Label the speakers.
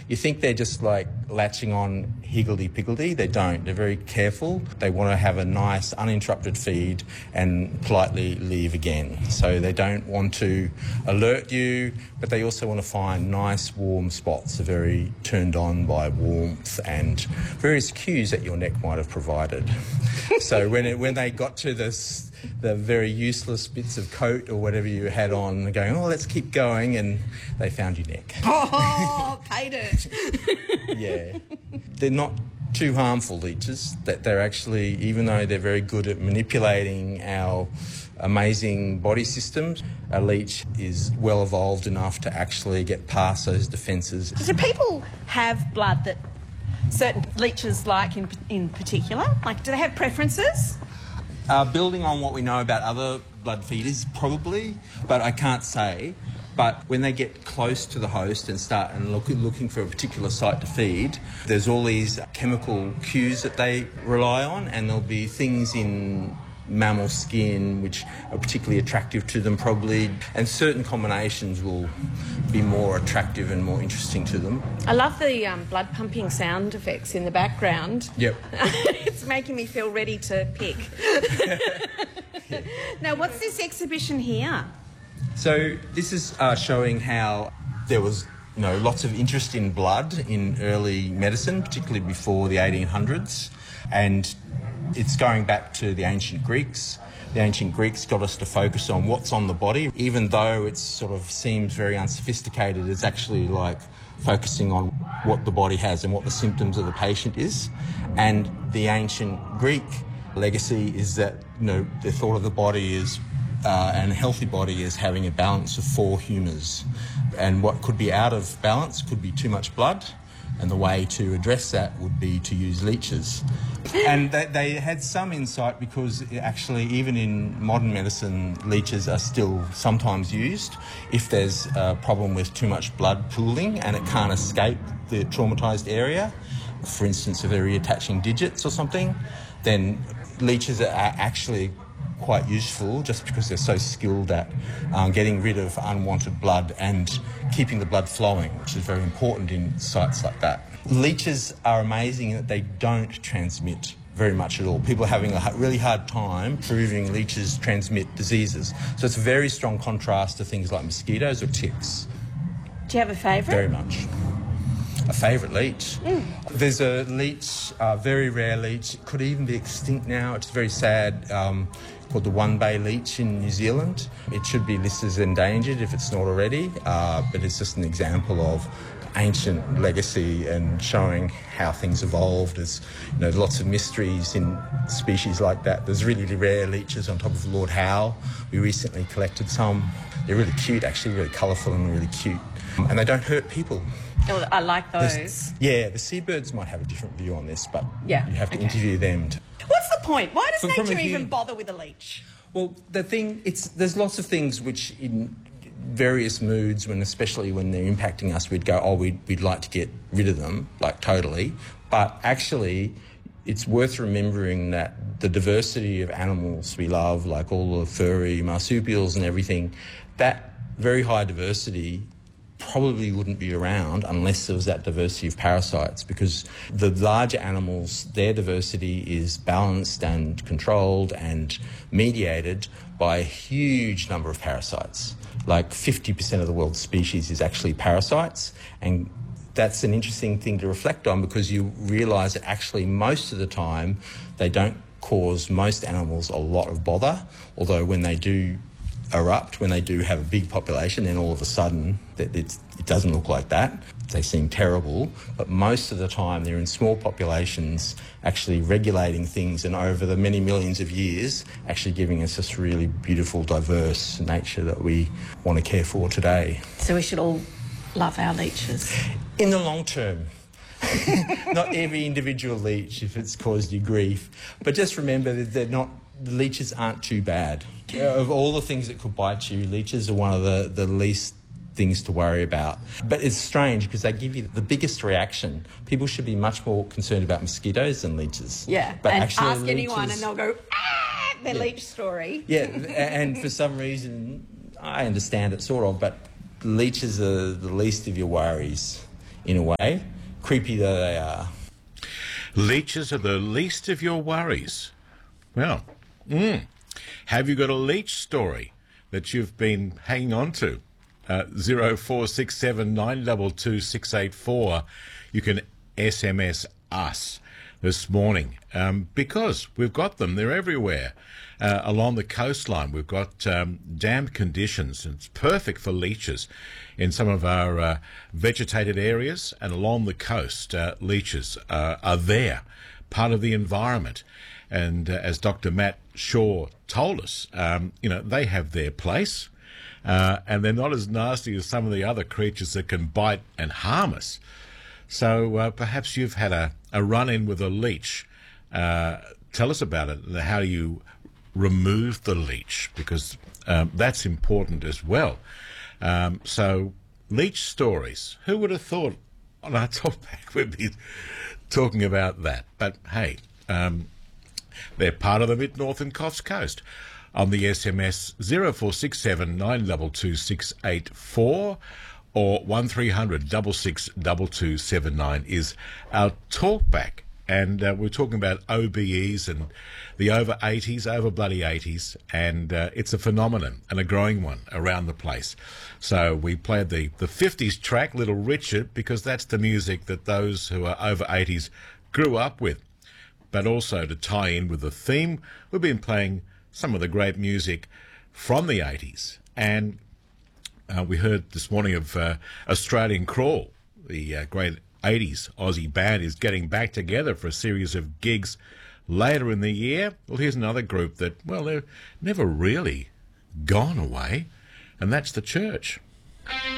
Speaker 1: You think they're just like latching on higgledy-piggledy. They don't. They're very careful. They want to have a nice uninterrupted feed and politely leave again. So they don't want to alert you, but they also want to find nice warm spots. They're very turned on by warmth and various cues that your neck might have provided. So when they got to the very useless bits of coat or whatever you had on, they're going, oh, let's keep going, and they found your neck.
Speaker 2: Oh, paid it.
Speaker 1: Yeah. They're not too harmful, leeches. That they're actually, even though they're very good at manipulating our amazing body systems, a leech is well evolved enough to actually get past those defences.
Speaker 2: Do people have blood that certain leeches like in particular? Like, do they have preferences?
Speaker 1: Building on what we know about other blood feeders, probably, but I can't say. But when they get close to the host and start and looking for a particular site to feed, there's all these chemical cues that they rely on, and there'll be things in mammal skin which are particularly attractive to them probably, and certain combinations will be more attractive and more interesting to them.
Speaker 2: I love the blood pumping sound effects in the background.
Speaker 1: Yep.
Speaker 2: It's making me feel ready to pick.
Speaker 1: Yeah.
Speaker 2: Now, what's this exhibition here?
Speaker 1: So this is showing how there was lots of interest in blood in early medicine, particularly before the 1800s, and it's going back to the ancient Greeks. The ancient Greeks got us to focus on what's on the body. Even though it sort of seems very unsophisticated, it's actually like focusing on what the body has and what the symptoms of the patient is. And the ancient Greek legacy is that, they thought of the body as, and a healthy body as having a balance of 4 humours. And what could be out of balance could be too much blood. And the way to address that would be to use leeches. And they had some insight because actually even in modern medicine, leeches are still sometimes used if there's a problem with too much blood pooling and it can't escape the traumatised area. For instance, if they're reattaching digits or something, then leeches are actually quite useful just because they're so skilled at getting rid of unwanted blood and keeping the blood flowing, which is very important in sites like that. Leeches are amazing in that they don't transmit very much at all. People are having a really hard time proving leeches transmit diseases. So it's a very strong contrast to things like mosquitoes or ticks.
Speaker 2: Do you have a favourite?
Speaker 1: Very much. A favourite leech? There's a leech, a very rare leech. It could even be extinct now. It's very sad. Called the one-bay leech in New Zealand. It should be listed as endangered if it's not already, but it's just an example of ancient legacy and showing how things evolved. There's lots of mysteries in species like that. There's really rare leeches on top of Lord Howe. We recently collected some. They're really cute, actually, really colourful and really cute. And they don't hurt people.
Speaker 2: Oh, I like those.
Speaker 1: The seabirds might have a different view on this, but you have to interview them.
Speaker 2: What's the point? Why does nature even bother with a leech?
Speaker 1: Well, there's lots of things which in various moods, especially when they're impacting us, we'd go, we'd like to get rid of them, like totally. But actually, it's worth remembering that the diversity of animals we love, like all the furry marsupials and everything, that very high diversity probably wouldn't be around unless there was that diversity of parasites, because the larger animals, their diversity is balanced and controlled and mediated by a huge number of parasites. Like 50% of the world's species is actually parasites, and that's an interesting thing to reflect on because you realise that actually most of the time they don't cause most animals a lot of bother, although when they do erupt, when they do have a big population, then all of a sudden it doesn't look like that. They seem terrible, but most of the time they're in small populations actually regulating things, and over the many millions of years actually giving us this really beautiful, diverse nature that we want to care for today.
Speaker 2: So we should all love our leeches.
Speaker 1: In the long term. Not every individual leech if it's caused you grief, but just remember that the leeches aren't too bad. Of all the things that could bite you, leeches are one of the least things to worry about. But it's strange because they give you the biggest reaction. People should be much more concerned about mosquitoes than leeches.
Speaker 2: Yeah,
Speaker 1: but
Speaker 2: and
Speaker 1: actually
Speaker 2: ask anyone and they'll go, their leech story.
Speaker 1: Yeah, and for some reason, I understand it sort of, but leeches are the least of your worries. in a way, creepy though they are.
Speaker 3: Leeches are the least of your worries. Well, have you got a leech story that you've been hanging on to? 0467 922 684. You can SMS us this morning because we've got them. They're everywhere. Along the coastline, we've got damp conditions. It's perfect for leeches in some of our vegetated areas, and along the coast, leeches are there, part of the environment. And as Dr. Matt Shaw told us, they have their place, and they're not as nasty as some of the other creatures that can bite and harm us. So perhaps you've had a run-in with a leech. Tell us about it. How do you remove the leech? Because that's important as well. So leech stories. Who would have thought on our talkback we'd be talking about that? But hey, they're part of the Mid-Northern Coffs Coast. On the SMS 0467 922 684 or 1300 662279 is our talkback. And we're talking about OBEs and the over 80s, over bloody 80s, and it's a phenomenon and a growing one around the place. So we played the 50s track, Little Richard, because that's the music that those who are over 80s grew up with. But also to tie in with the theme, we've been playing some of the great music from the 80s. And we heard this morning of Australian Crawl, the great 80s Aussie band is getting back together for a series of gigs later in the year. Well, here's another group that, well, they've never really gone away, and that's The Church.